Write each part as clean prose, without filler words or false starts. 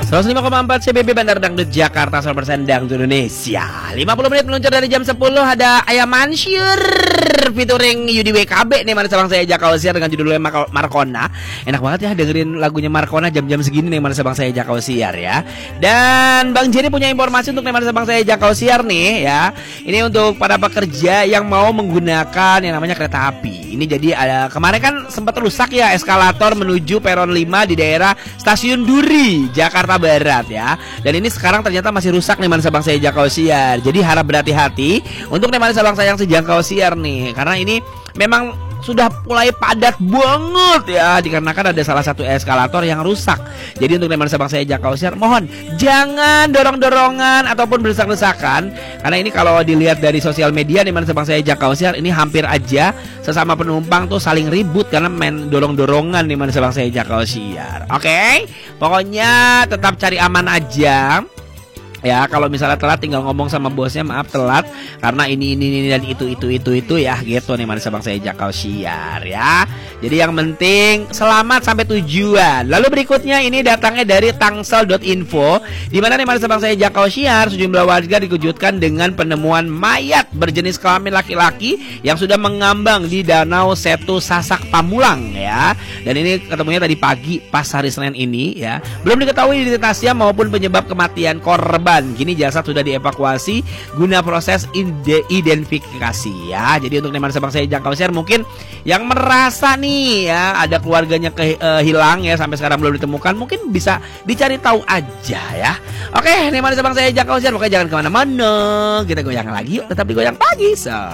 105,4 CBB Bandar Dangdut Jakarta, 100% Dangdut Indonesia. 50 menit meluncur dari jam 10. Ada Ayam Mansur featuring Yudi WKB nih, mana sabang saya Jaka Osiar dengan judulnya Markona. Enak banget ya dengerin lagunya Markona jam-jam segini nih, mana sabang saya Jaka Osiar ya. Dan Bang Jerry punya informasi untuk mana sabang saya Jaka Osiar nih ya. Ini untuk para pekerja yang mau menggunakan yang namanya kereta api. Ini jadi ada kemarin kan sempat rusak ya eskalator menuju peron 5 di daerah Stasiun Duri, Jakarta Barat ya. Dan ini sekarang ternyata masih rusak nih man sabang saya Jaka Osiar. Jadi harap berhati-hati untuk nih man sabang saya yang Jaka Osiar nih, karena ini memang sudah mulai padat banget ya, dikarenakan ada salah satu eskalator yang rusak. Jadi untuk teman sabang saya Jaka Osiar, mohon jangan dorong-dorongan ataupun berdesak-desakan, karena ini kalau dilihat dari sosial media teman sabang saya Jaka Osiar ini hampir aja sesama penumpang tuh saling ribut karena main dorong-dorongan teman sabang saya Jaka Osiar. Oke? Pokoknya tetap cari aman aja. Ya, kalau misalnya telat tinggal ngomong sama bosnya, maaf telat karena ini dan itu ya, gitu nih manis sabang saya Jaka Osiar ya. Jadi yang penting selamat sampai tujuan. Lalu berikutnya ini datangnya dari tangsel.info, di mana nih manis sabang saya Jaka Osiar, sejumlah warga dikejutkan dengan penemuan mayat berjenis kelamin laki-laki yang sudah mengambang di Danau Setu Sasak Pamulang ya. Dan ini ketemunya tadi pagi pas hari Senin ini ya. Belum diketahui identitasnya maupun penyebab kematian korban. Kini jasad sudah dievakuasi guna proses identifikasi ya. Jadi untuk teman sabang saya Jaka Osiar mungkin yang merasa nih ya ada keluarganya hilang ya sampai sekarang belum ditemukan, mungkin bisa dicari tahu aja ya. Oke, teman sabang saya Jaka Osiar, pokoknya jangan kemana-mana, kita goyang lagi yuk, tetap digoyang pagi.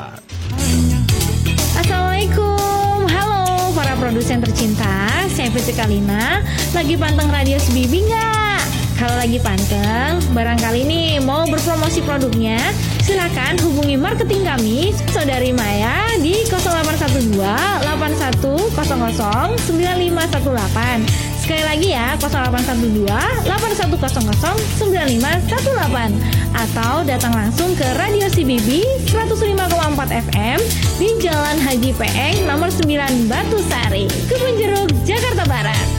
Assalamualaikum, halo para produsen tercinta, saya Fitri Kalina. Lagi panteng radio SBB nggak? Kalau lagi panteng, barangkali nih mau berpromosi produknya, silakan hubungi marketing kami, Saudari Maya di 0812 8100 9518. Sekali lagi ya, 0812 8100 9518. Atau datang langsung ke Radio CBB 105,4 FM di Jalan Haji Peeng nomor 9 Batu Sari, Kebun Jeruk, Jakarta Barat.